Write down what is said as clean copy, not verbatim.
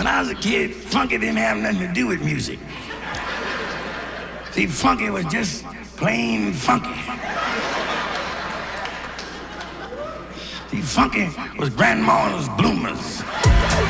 When I was a kid, funky didn't have nothing to do with music. See, funky was just plain funky. See, funky was grandma's bloomers.